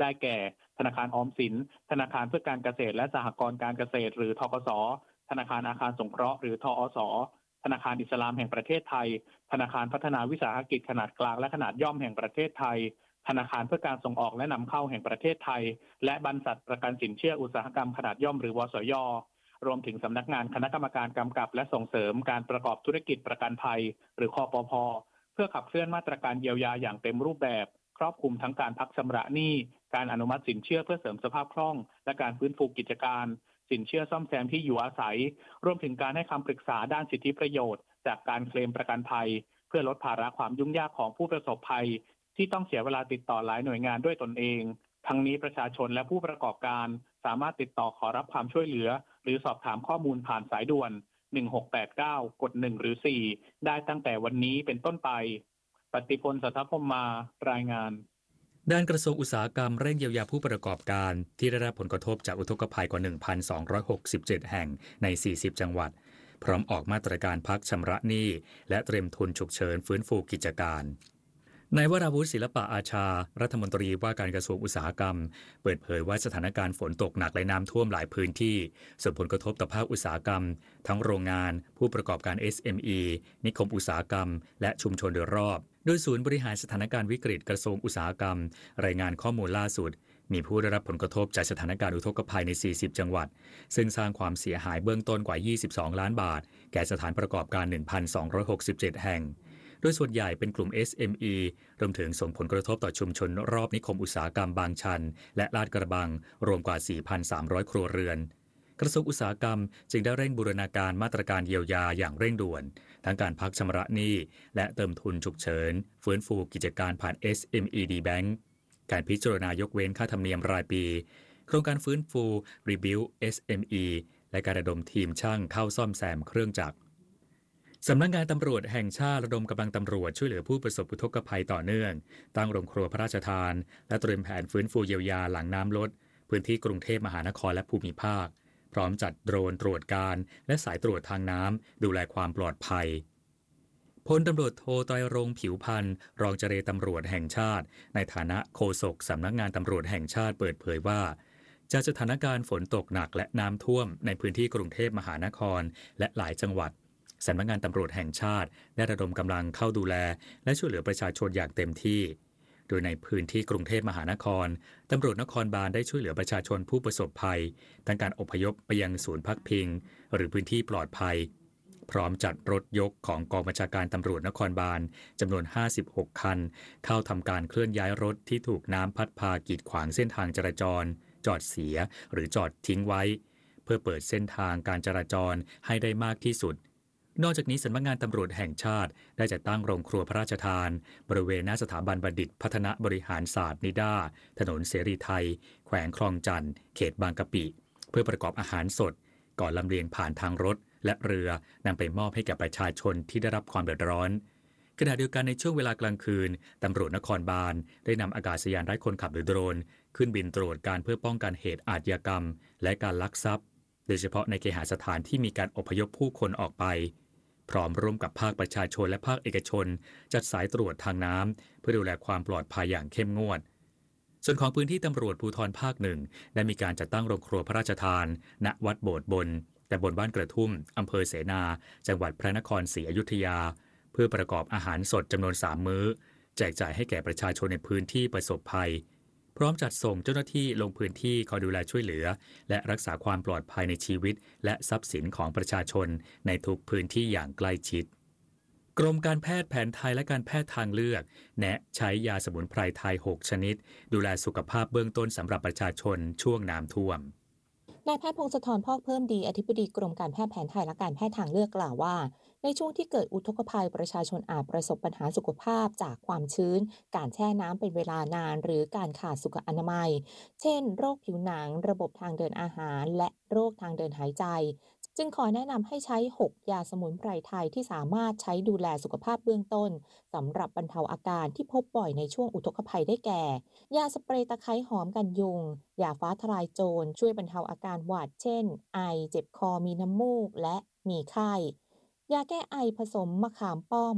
ได้แก่ธนาคารออมสินธนาคารเพื่อการเกษตรและสหกรณ์การเกษตรหรือธกส.ธนาคารอาคารสงเคราะห์หรือทอส.ธนาคารอิสลามแห่งประเทศไทยธนาคารพัฒนาวิสาหกิจขนาดกลางและขนาดย่อมแห่งประเทศไทยธนาคารเพื่อการส่งออกและนำเข้าแห่งประเทศไทยและบรรษัทประกันสินเชื่ออุตสาหกรรมขนาดย่อมหรือวสย.รวมถึงสำนักงานคณะกรรมการกำกับและส่งเสริมการประกอบธุรกิจประกันภัยหรือคปภ.เพื่อขับเคลื่อนมาตรการเยียวยาอย่างเต็มรูปแบบครอบคลุมทั้งการพักชำระหนี้การอนุมัติสินเชื่อเพื่อเสริมสภาพคล่องและการฟื้นฟูกิจการสินเชื่อซ่อมแซมที่อยู่อาศัยรวมถึงการให้คำปรึกษาด้านสิทธิประโยชน์จากการเคลมประกันภัยเพื่อลดภาระความยุ่งยากของผู้ประสบภัยที่ต้องเสียเวลาติดต่อหลายหน่วยงานด้วยตนเองทั้งนี้ประชาชนและผู้ประกอบการสามารถติดต่อขอรับความช่วยเหลือหรือสอบถามข้อมูลผ่านสายด่วนหนึ่งหกแปดเก้ากดหนึ่งหรือสี่ได้ตั้งแต่วันนี้เป็นต้นไปปฏิพล สัทธพรหมารายงานด้านกระทรวงอุตสาหกรรมเร่งเยียวยาผู้ประกอบการที่ได้รับผลกระทบจากอุทกภัยกว่า หนึ่งพันสองร้อยหกสิบเจ็ด แห่งใน สี่สิบ จังหวัดพร้อมออกมาตรการพักชำระหนี้และเตรียมทุนฉุกเฉินฟื้นฟูกิจการนายวราวุฒิศิลปะอาชารัฐมนตรีว่าการกระทรวงอุตสาหกรรมเปิดเผยว่าสถานการณ์ฝนตกหนักและน้ำท่วมหลายพื้นที่ส่งผลกระทบต่อภาคอุตสาหกรรมทั้งโรงงานผู้ประกอบการ เอส เอ็ม อี นิคมอุตสาหกรรมและชุมชนโดยรอบโดยศูนย์บริหารสถานการณ์วิกฤตกระทรวงอุตสาหกรรมรายงานข้อมูลล่าสุดมีผู้ได้รับผลกระทบจากสถานการณ์อุทกภัยใน สี่สิบ จังหวัดซึ่งสร้างความเสียหายเบื้องต้นกว่า ยี่สิบสอง ล้านบาทแก่สถานประกอบการ หนึ่งพันสองร้อยหกสิบเจ็ด แห่งโดยส่วนใหญ่เป็นกลุ่ม เอส เอ็ม อี รวมถึงส่งผลกระทบต่อชุมชนรอบนิคมอุตสาหกรรมบางชันและลาดกระบังรวมกว่า สี่พันสามร้อย ครัวเรือนกระทรวงอุตสาหกรรมจึงได้เร่งบูรณาการมาตรการเยียวยาอย่างเร่งด่วนทั้งการพักชำระหนี้และเติมทุนฉุกเฉินฟื้นฟูกิจการผ่าน เอส เอ็ม อี ดี Bank การพิจารณายกเว้นค่าธรรมเนียมรายปีโครงการฟื้นฟู Rebuild เอส เอ็ม อี และการระดมทีมช่างเข้าซ่อมแซมเครื่องจักรสำนักงานตำรวจแห่งชาติระดมกำลังตำรวจช่วยเหลือผู้ประสบอุทกภัยต่อเนื่องตั้งโรงครัวพระราชทานและเตรียมแผนฟื้นฟูเยียวยาหลังน้ำลดพื้นที่กรุงเทพมหานครและภูมิภาคพร้อมจัดโดรนตรวจการและสายตรวจทางน้ำดูแลความปลอดภัยพลตำรวจโทไตรรงค์ผิวพันธ์รองเจรตำรวจแห่งชาติในฐานะโฆษกสำนักงานตำรวจแห่งชาติเปิดเผยว่าจากสถานการณ์ฝนตกหนักและน้ำท่วมในพื้นที่กรุงเทพมหานครและหลายจังหวัดสำนักงานตำรวจแห่งชาติได้ระดมกำลังเข้าดูแลและช่วยเหลือประชาชนอย่างเต็มที่โดยในพื้นที่กรุงเทพมหานครตำรวจนครบาลได้ช่วยเหลือประชาชนผู้ประสบภัยทั้งการอพยพไปยังศูนย์พักพิงหรือพื้นที่ปลอดภัยพร้อมจัดรถยกของกองบัญชาการตำรวจนครบาลจำนวนห้าสิบหกคันเข้าทำการเคลื่อนย้ายรถที่ถูกน้ำพัดพากีดขวางเส้นทางจราจรจอดเสียหรือจอดทิ้งไว้เพื่อเปิดเส้นทางการจราจรให้ได้มากที่สุดนอกจากนี้สำนักงานตำรวจแห่งชาติได้จัดตั้งโรงครัวพระราชทานบริเวณหน้าสถาบันบัณฑิตพัฒนาบริหารศาสตร์นิด้าถนนเสรีไทยแขวงคลองจันทน์เขตบางกะปิเพื่อประกอบอาหารสดก่อนลำเลียงผ่านทางรถและเรือนำไปมอบให้แก่ประชาชนที่ได้รับความเดือดร้อนขณะเดียวกันในช่วงเวลากลางคืนตำรวจนครบาลได้นำอากาศยานไร้คนขับหรือโดรนขึ้นบินตรวจการเพื่อป้องกันเหตุอาชญากรรมและการลักทรัพย์โดยเฉพาะในเคหสถานที่มีการอพยพผู้คนออกไปพร้อมร่วมกับภาคประชาชนและภาคเอกชนจัดสายตรวจทางน้ำเพื่อดูแลความปลอดภัยอย่างเข้มงวดส่วนของพื้นที่ตำรวจภูธรภาคหนึ่งได้มีการจัดตั้งโรงครัวพระราชทานณวัดโบสถ์บนแต่บนบ้านกระทุ่มอำเภอเสนาจังหวัดพระนครศรีอยุธยาเพื่อประกอบอาหารสดจำนวนสามมื้อแจกจ่ายให้แก่ประชาชนในพื้นที่ประสบภัยพร้อมจัดส่งเจ้าหน้าที่ลงพื้นที่คอยดูแลช่วยเหลือและรักษาความปลอดภัยในชีวิตและทรัพย์สินของประชาชนในทุกพื้นที่อย่างใกล้ชิดกรมการแพทย์แผนไทยและการแพทย์ทางเลือกแนะใช้ยาสมุนไพรไทยหกชนิดดูแลสุขภาพเบื้องต้นสำหรับประชาชนช่วงน้ำท่วมนายแพทย์พงศธรพอกเพิ่มดีอธิบดีกรมการแพทย์แผนไทยและการแพทย์ทางเลือกกล่าวว่าในช่วงที่เกิดอุทกภัยประชาชนอาจประสบปัญหาสุขภาพจากความชื้นการแช่น้ำเป็นเวลานานหรือการขาดสุขอนามัยเช่นโรคผิวหนังระบบทางเดินอาหารและโรคทางเดินหายใจจึงขอแนะนำให้ใช้หกยาสมุนไพรไทยที่สามารถใช้ดูแลสุขภาพเบื้องต้นสำหรับบรรเทาอาการที่พบบ่อยในช่วงอุทกภัยได้แก่ยาสเปรย์ตะไคร้หอมกันยุงยาฟ้าทลายโจรช่วยบรรเทาอาการหวัดเช่นไอเจ็บคอมีน้ำมูกและมีไข้ยาแก้ไอผสมมะขามป้อม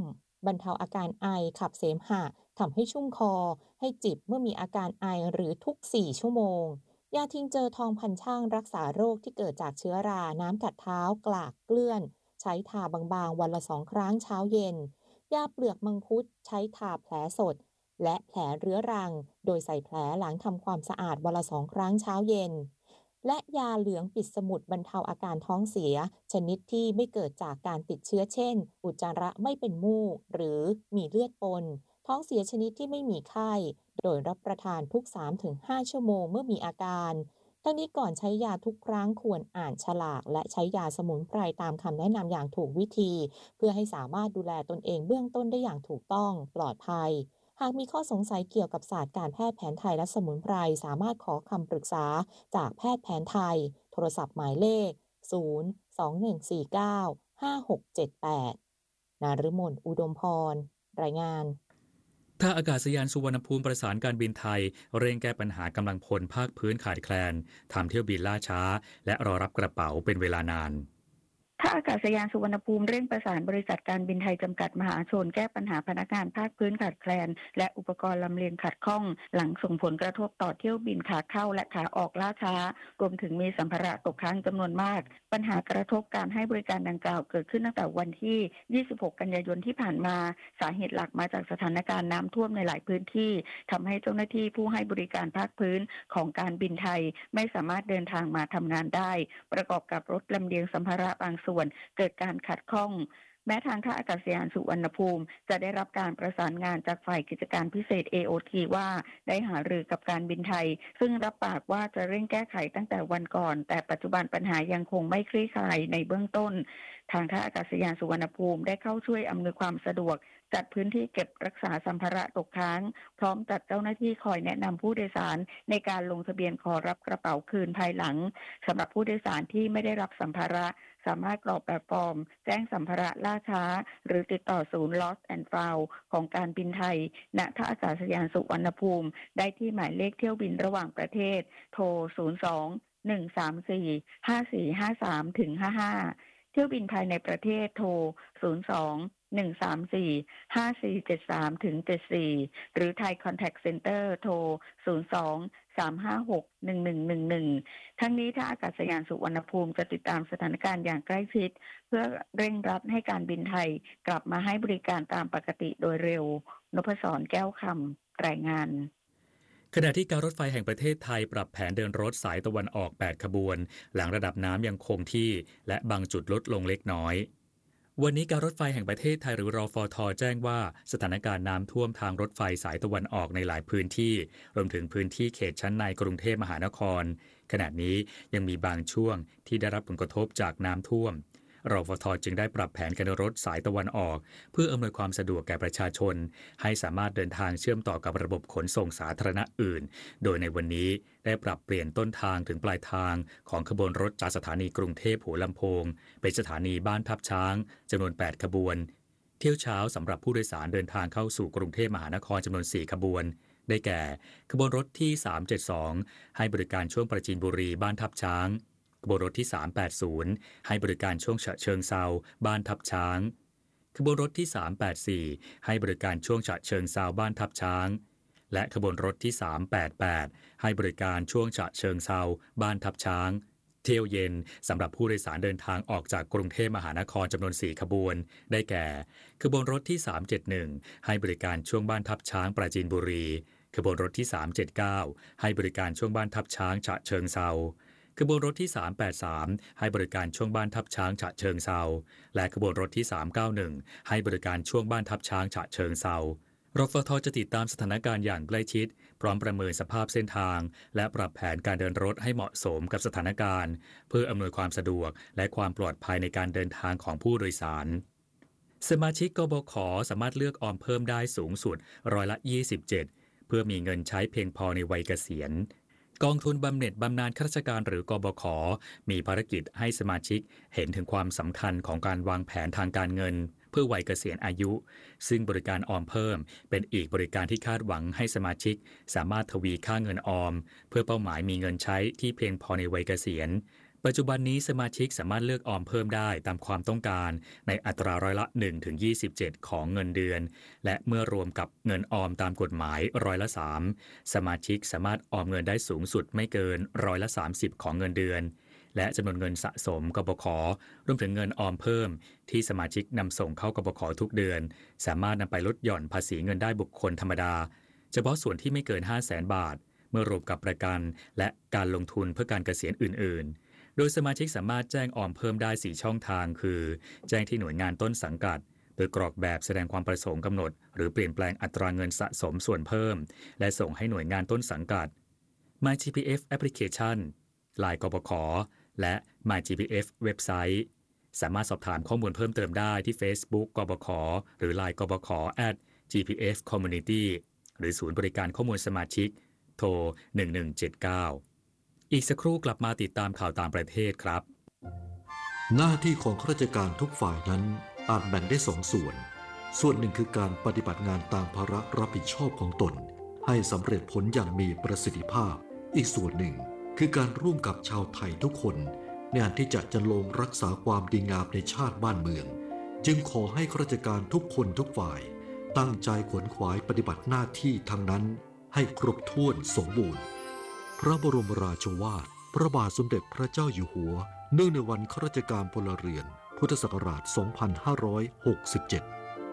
บรรเทาอาการไอขับเสมหะทำให้ชุ่มคอให้จิบเมื่อมีอาการไอหรือทุกสี่ชั่วโมงยาทิงเจอทองพันช่างรักษาโรคที่เกิดจากเชื้อราน้ำกัดเท้ากลากเกลื่อนใช้ทาบางๆวันละสองครั้งเช้าเย็นยาเปลือกมังคุดใช้ทาแผลสดและแผลเรื้อรังโดยใส่แผลหลังทำความสะอาดวันละสองครั้งเช้าเย็นและยาเหลืองปิดสมุดบรรเทาอาการท้องเสียชนิดที่ไม่เกิดจากการติดเชื้อเช่นอุจจาระไม่เป็นมูกหรือมีเลือดปนท้องเสียชนิดที่ไม่มีไข้โดยรับประทานทุก สามถึงห้า ชั่วโมงเมื่อมีอาการทั้งนี้ก่อนใช้ยาทุกครั้งควรอ่านฉลากและใช้ยาสมุนไพรตามคำแนะนำอย่างถูกวิธีเพื่อให้สามารถดูแลตนเองเบื้องต้นได้อย่างถูกต้องปลอดภัยหากมีข้อสงสัยเกี่ยวกับศาสตร์การแพทย์แผนไทยและสมุนไพรสามารถขอคำปรึกษาจากแพทย์แผนไทยโทรศัพท์หมายเลขศูนย์ สอง หนึ่ง สี่ เก้า ห้า หก เจ็ด แปดนฤมลอุดมพรรายงานท่าอากาศยานสุวรรณภูมิประสานการบินไทยเร่งแก้ปัญหากำลังพลภาคพื้นขาดแคลนทำเที่ยวบินล่าช้าและรอรับกระเป๋าเป็นเวลานานท่าอากาศยานสุวรรณภูมิเร่งประสานบริษัทการบินไทยจำกัดมหาชนแก้ปัญหาพนักงานภาคพื้นขาดแคลนและอุปกรณ์ลำเลียงขัดข้องหลังส่งผลกระทบต่อเที่ยวบินขาเข้าและขาออกล่าช้ารวมถึงมีสัมภาระตกค้างจำนวนมากปัญหากระทบการให้บริการดังกล่าวเกิดขึ้นตั้งแต่วันที่ยี่สิบหกกันยายนที่ผ่านมาสาเหตุหลักมาจากสถานการณ์น้ำท่วมในหลายพื้นที่ทำให้เจ้าหน้าที่ผู้ให้บริการภาคพื้นของการบินไทยไม่สามารถเดินทางมาทำงานได้ประกอบกับรถลำเลียงสัมภาระบางส่วนเกิดการขัดข้องแม้ทางท่าอากาศยานสุวรรณภูมิจะได้รับการประสานงานจากฝ่ายกิจการพิเศษ เอ โอ ที ว่าได้หารือกับการบินไทยซึ่งรับปากว่าจะเร่งแก้ไขตั้งแต่วันก่อนแต่ปัจจุบันปัญหายังคงไม่คลี่คลายในเบื้องต้นทางท่าอากาศยานสุวรรณภูมิได้เข้าช่วยอำนวยความสะดวกจัดพื้นที่เก็บรักษาสัมภาระตกค้างพร้อมจัดเจ้าหน้าที่คอยแนะนำผู้โดยสารในการลงทะเบียนขอรับกระเป๋าคืนภายหลังสำหรับผู้โดยสารที่ไม่ได้รับสัมภาระสามารถกรอกแบบฟอร์มแจ้งสัมภาระล่าช้าหรือติดต่อศูนย์ Lost and Found ของการบินไทยณท่าอากาศยานสุวรรณภูมิได้ที่หมายเลขเที่ยวบินระหว่างประเทศโทรศูนย์ สอง หนึ่ง สาม สี่ ห้า สี่ ห้า สาม ถึง ห้า ห้าเที่ยวบินภายในประเทศโทรศูนย์ สอง หนึ่ง สาม สี่ ห้า สี่ เจ็ด สาม ถึง เจ็ด สี่หรือ Thai Contact Center โทรศูนย์ สอง สาม ห้า หก หนึ่ง หนึ่ง หนึ่ง หนึ่งทั้งนี้ท่าอากาศยานสุวรรณภูมิจะติดตามสถานการณ์อย่างใกล้ชิดเพื่อเร่งรัดให้การบินไทยกลับมาให้บริการตามปกติโดยเร็วนพศรแก้วคำรายงานขณะที่การรถไฟแห่งประเทศไทยปรับแผนเดินรถสายตะวันออกแปดขบวนหลังระดับน้ำยังคงที่และบางจุดลดลงเล็กน้อยวันนี้การรถไฟแห่งประเทศไทยหรือรฟท.แจ้งว่าสถานการณ์น้ำท่วมทางรถไฟสายตะวันออกในหลายพื้นที่รวมถึงพื้นที่เขตชั้นในกรุงเทพมหานครขณะนี้ยังมีบางช่วงที่ได้รับผลกระทบจากน้ำท่วมรฟท.จึงได้ปรับแผนการเดินรถสายตะวันออกเพื่ออำนวยความสะดวกแก่ประชาชนให้สามารถเดินทางเชื่อมต่อกับระบบขนส่งสาธารณะอื่นโดยในวันนี้ได้ปรับเปลี่ยนต้นทางถึงปลายทางของขบวนรถจากสถานีกรุงเทพหัวลำโพงไปสถานีบ้านทับช้างจำนวนแปดขบวนเที่ยวเช้าสำหรับผู้โดยสารเดินทางเข้าสู่กรุงเทพมหานครจำนวนสี่ขบวนได้แก่ขบวนรถที่สามเจ็ดสองให้บริการช่วงปราจีนบุรีบ้านทับช้างขบวนรถที่สามแปดศูนย์ให้บริการช่วงฉะเชิงเทราบ้านทับช้างขบวนรถที่สามแปดสี่ให้บริการช่วงฉะเชิงเทราบ้านทับช้างและขบวนรถที่สามแปดแปดให้บริการช่วงฉะเชิงเทราบ้านทับช้างเที่ยวเย็นสำหรับผู้โดยสารเดินทางออกจากกรุงเทพมหานครจำนวนสี่ขบวนได้แก่ขบวนรถที่สามเจ็ดหนึ่งให้บริการช่วงบ้านทับช้างปราจีนบุรีขบวนรถที่สามเจ็ดเก้าให้บริการช่วงบ้านทับช้างฉะเชิงเทราขบวนรถที่สามแปดสามให้บริการช่วงบ้านทับช้างฉะเชิงเทราและขบวนรถที่สามเก้าหนึ่งให้บริการช่วงบ้านทับช้างฉะเชิงเทรารฟท.จะติดตามสถานการณ์อย่างใกล้ชิดพร้อมประเมินสภาพเส้นทางและปรับแผนการเดินรถให้เหมาะสมกับสถานการณ์เพื่ออำนวยความสะดวกและความปลอดภัยในการเดินทางของผู้โดยสารสมาชิกกบข.สามารถเลือกออมเพิ่มได้สูงสุดร้อยละยี่สิบเจ็ดเพื่อมีเงินใช้เพียงพอในวัยเกษียณกองทุนบำเหน็จบำนาญข้าราชการหรือกบข.มีภารกิจให้สมาชิกเห็นถึงความสำคัญของการวางแผนทางการเงินเพื่อวัยเกษียณอายุซึ่งบริการออมเพิ่มเป็นอีกบริการที่คาดหวังให้สมาชิกสามารถทวีค่าเงินออมเพื่อเป้าหมายมีเงินใช้ที่เพียงพอในวัยเกษียณปัจจุบันนี้สมาชิกสามารถเลือกออมเพิ่มได้ตามความต้องการในอัตราร้อยละ หนึ่งถึงยี่สิบเจ็ด ของเงินเดือนและเมื่อรวมกับเงินออมตามกฎหมายร้อยละ สาม สมาชิกสามารถออมเงินได้สูงสุดไม่เกินร้อยละ สามสิบ ของเงินเดือนและจำนวนเงินสะสมกบข.รวมถึงเงินออมเพิ่มที่สมาชิกนำส่งเข้ากบข.ทุกเดือนสามารถนำไปลดหย่อนภาษีเงินได้บุคคลธรรมดาเฉพาะส่วนที่ไม่เกิน ห้าแสน บาทเมื่อรวมกับประกันและการลงทุนเพื่อการเกษียณอื่นๆโดยสมาชิกสามารถแจ้งออมเพิ่มได้สี่ช่องทางคือแจ้งที่หน่วยงานต้นสังกัดโดยกรอกแบบแสดงความประสงค์กำหนดหรือเปลี่ยนแปลงอัตราเงินสะสมส่วนเพิ่มและส่งให้หน่วยงานต้นสังกัด My จี พี เอฟ Application ไลน์ กบข.และ My จี พี เอฟ เว็บไซต์สามารถสอบถามข้อมูลเพิ่มเติมได้ที่ Facebook กบข.หรือ ไลน์ กบข. แอท จี พี เอฟ Community หรือศูนย์บริการข้อมูลสมาชิกโทรหนึ่งหนึ่งเจ็ดเก้าอีกสักครู่กลับมาติดตามข่าวต่างประเทศครับหน้าที่ของข้าราชการทุกฝ่ายนั้นอาจแบ่งได้สองส่วนส่วนหนึ่งคือการปฏิบัติงานตามภาระรับผิดชอบของตนให้สำเร็จผลอย่างมีประสิทธิภาพอีกส่วนหนึ่งคือการร่วมกับชาวไทยทุกคนในการที่จะจรรโลงรักษาความดีงามในชาติบ้านเมืองจึงขอให้ข้าราชการทุกคนทุกฝ่ายตั้งใจขวนขวายปฏิบัติหน้าที่ทั้งนั้นให้ครบถ้วนสมบูรณ์พระบรมราโชวาทพระบาทสมเด็จพระเจ้าอยู่หัวเนื่องในวันข้าราชการพลเรือนพุทธศักราช สองพันห้าร้อยหกสิบเจ็ด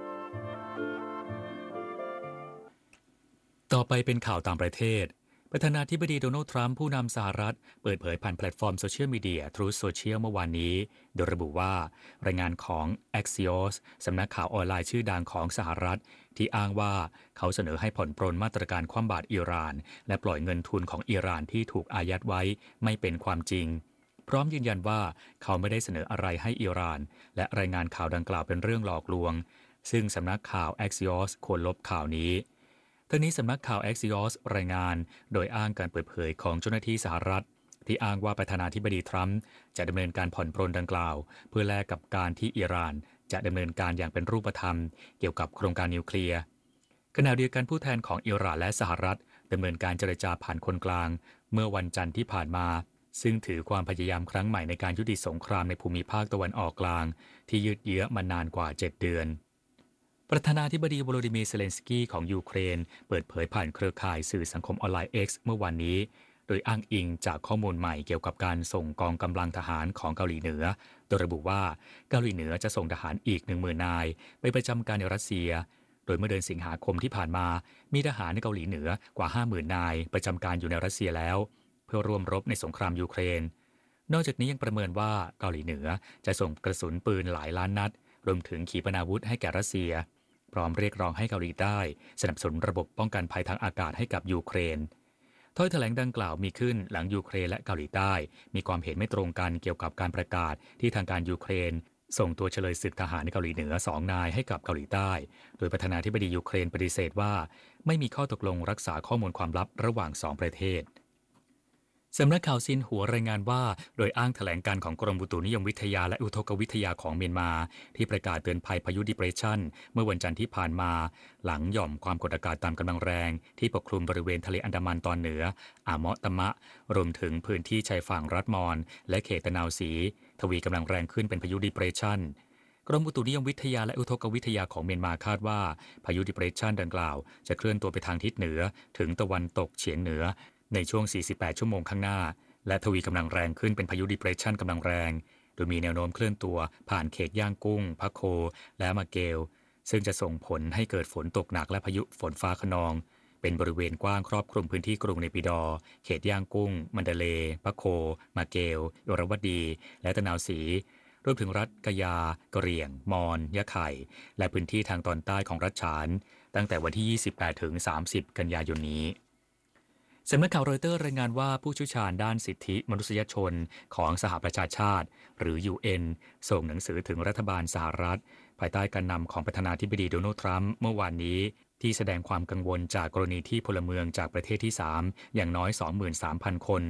ต่อไปเป็นข่าวต่างประเทศประธานาธิบดีโดนัลด์ทรัมป์ผู้นำสหรัฐเปิดเผยผ่านแพลตฟอร์มโซเชียลมีเดีย Truth Social เมื่อวานนี้โดยระบุว่ารายงานของ Axios สำนักข่าวออนไลน์ชื่อดังของสหรัฐที่อ้างว่าเขาเสนอให้ผ่อนปรนมาตรการคว่ำบาตรอิหร่านและปล่อยเงินทุนของอิหร่านที่ถูกอายัดไว้ไม่เป็นความจริงพร้อมยืนยันว่าเขาไม่ได้เสนออะไรให้อิหร่านและรายงานข่าวดังกล่าวเป็นเรื่องหลอกลวงซึ่งสำนักข่าว Axios ควรลบข่าวนี้ทั้งนี้สำนักข่าว Axios รายงานโดยอ้างการเปิดเผยของเจ้าหน้าที่สหรัฐที่อ้างว่าประธานาธิบดีทรัมป์จะดำเนินการผ่อนปรนดังกล่าวเพื่อแลกกับการที่อิหร่านจะดำเนินการอย่างเป็นรูปธรรมเกี่ยวกับโครงการนิวเคลียร์ขณะเดียวกันผู้แทนของอิหร่านและสหรัฐดำเนินการเจรจาผ่านคนกลางเมื่อวันจันทร์ที่ผ่านมาซึ่งถือความพยายามครั้งใหม่ในการยุติสงครามในภูมิภาคตะวันออกกลางที่ยืดเยื้อมานานกว่าเจ็ดเดือนประธานาธิบดีโวโลดิเมียร์ เซเลนสกี้ของยูเครนเปิดเผยผ่านเครือข่ายสื่อสังคมออนไลน์ X เมื่อวันนี้โดยอ้างอิงจากข้อมูลใหม่เกี่ยวกับการส่งกองกำลังทหารของเกาหลีเหนือโดยระบุว่าเกาหลีเหนือจะส่งทหารอีก หนึ่งหมื่น นายไปประจำการในรัสเซียโดยเมื่อเดือนสิงหาคมที่ผ่านมามีทหารในเกาหลีเหนือกว่า ห้าหมื่น นายประจำการอยู่ในรัสเซียแล้วเพื่อร่วมรบในสงครามยูเครนนอกจากนี้ยังประเมินว่าเกาหลีเหนือจะส่งกระสุนปืนหลายล้านนัดรวมถึงขีปนาวุธให้แก่รัสเซียพร้อมเรียกร้องให้เกาหลีใต้สนับสนุนระบบป้องกันภัยทางอากาศให้กับยูเครนถ้อยแถลงดังกล่าวมีขึ้นหลังยูเครนและเกาหลีใต้มีความเห็นไม่ตรงกันเกี่ยวกับการประกาศที่ทางการยูเครนส่งตัวเฉลยศึกทหารในเกาหลีเหนือสองนายให้กับเกาหลีใต้โดยประธานาธิบดียูเครนปฏิเสธว่าไม่มีข้อตกลงรักษาข้อมูลความลับระหว่างสองประเทศสำนักข่าวซินหัวรายงานว่าโดยอ้างแถลงการของกรมอุตุนิยมวิทยาและอุทกวิทยาของเมียนมาที่ประกาศเตือนภัยพายุดิเปรสชันเมื่อวันจันทร์ที่ผ่านมาหลังหย่อมความกดอากาศต่ำกำลังแรงที่ปกคลุมบริเวณทะเลอันดามันตอนเหนืออาเมาะตะมะรวมถึงพื้นที่ชายฝั่งรัฐมอนและเขตตะนาวสีทวีกำลังแรงขึ้นเป็นพายุดิเปรสชันกรมอุตุนิยมวิทยาและอุทกวิทยาของเมียนมาคาดว่าพายุดิเปรสชันดังกล่าวจะเคลื่อนตัวไปทางทิศเหนือถึงตะวันตกเฉียงเหนือในช่วงสี่สิบแปดชั่วโมงข้างหน้าและทวีกำลังแรงขึ้นเป็นพายุดิเปรสชันกำลังแรงโดยมีแนวโน้มเคลื่อนตัวผ่านเขตย่างกุ้งพะโคและมาเกลซึ่งจะส่งผลให้เกิดฝนตกหนักและพายุฝนฟ้าคะนองเป็นบริเวณกว้างครอบคลุมพื้นที่กรุงเนปิดอร์เขตย่างกุ้งมันเดเลพะโคมาเกลยรวดีและตะนาวสีรวมถึงรัฐกะยากะเหรี่ยงมอนยะไข่และพื้นที่ทางตอนใต้ของรัฐฉานตั้งแต่วันที่ยี่สิบแปดถึงสามสิบกันยายนนี้สำนักข่าวรอยเตอร์รายงานว่าผู้เชี่ยวชาญด้านสิทธิมนุษยชนของสหประชาชาติหรือ ยู เอ็น ส่งหนังสือถึงรัฐบาลสหรัฐภายใต้การนำของประธานาธิบดีโดนัลด์ทรัมป์เมื่อวานนี้ที่แสดงความกังวลจากกรณีที่พลเมืองจากประเทศที่สามอย่างน้อย สองหมื่นสามพัน คน